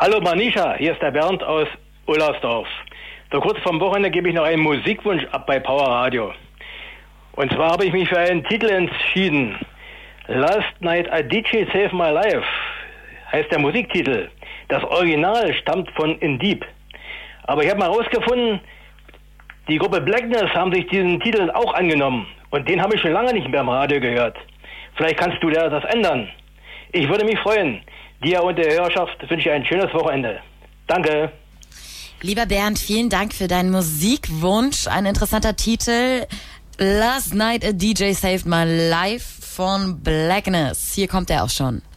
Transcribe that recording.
Hallo Manisha, hier ist der Bernd aus Ullersdorf. So kurz vorm Wochenende gebe ich noch einen Musikwunsch ab bei Power Radio. Und zwar habe ich mich für einen Titel entschieden. Last Night a DJ Saved My Life heißt der Musiktitel. Das Original stammt von In Deep. Aber ich habe mal rausgefunden, die Gruppe Blackness haben sich diesen Titel auch angenommen. Und den habe ich schon lange nicht mehr im Radio gehört. Vielleicht kannst du das ändern. Ich würde mich freuen. Dir und der Hörerschaft wünsche ich ein schönes Wochenende. Danke. Lieber Bernd, vielen Dank für deinen Musikwunsch. Ein interessanter Titel. Last Night a DJ Saved My Life von Blackness. Hier kommt er auch schon.